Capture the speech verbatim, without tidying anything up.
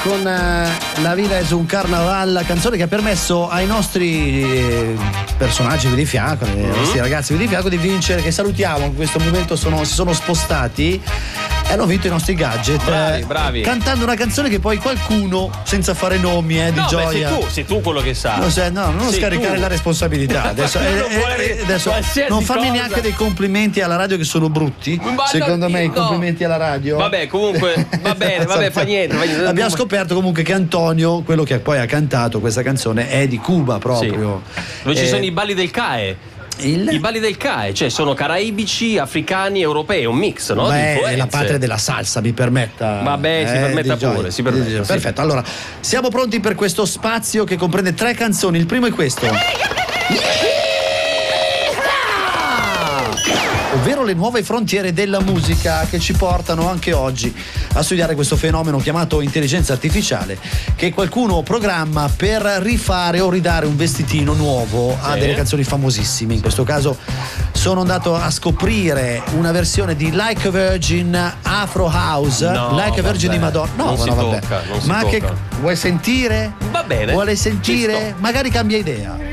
con uh, La Vida es un Carnaval, canzone che ha permesso ai nostri eh, personaggi di fianco, ai mm-hmm. nostri ragazzi di fianco di vincere, che salutiamo in questo momento, sono, si sono spostati e hanno vinto i nostri gadget. Bravi, bravi. Cantando una canzone che poi qualcuno, senza fare nomi eh, di no, gioia. Beh, sei tu, sei tu quello che sa. No, sei, no, non sei scaricare tu. la responsabilità. Adesso, eh, eh, adesso non farmi cosa. neanche dei complimenti alla radio che sono brutti. Ma Secondo no, me i no. complimenti alla radio. Vabbè, comunque va bene, vabbè, fa niente, fa niente. Abbiamo scoperto comunque che Antonio, quello che poi ha cantato questa canzone, è di Cuba proprio. Sì. Dove ci eh, sono i balli del C A E. Il... I balli del C A E, cioè sono caraibici, africani, europei, un mix, no? Beh, di influenze. è la patria della salsa, mi permetta. Vabbè, si eh, permetta di pure, si permetta. di Sì. Perfetto, allora siamo pronti per questo spazio che comprende tre canzoni. Il primo è questo, ovvero le nuove frontiere della musica, che ci portano anche oggi a studiare questo fenomeno chiamato intelligenza artificiale, che qualcuno programma per rifare o ridare un vestitino nuovo a Sì. delle canzoni famosissime. In questo caso sono andato a scoprire una versione di Like a Virgin Afro House, No, Like a Virgin vabbè. di Madonna. No, Non no, si vabbè. tocca, non si Ma che tocca. vuoi sentire? Va bene. Vuole Ci sentire? sto. Magari cambia idea.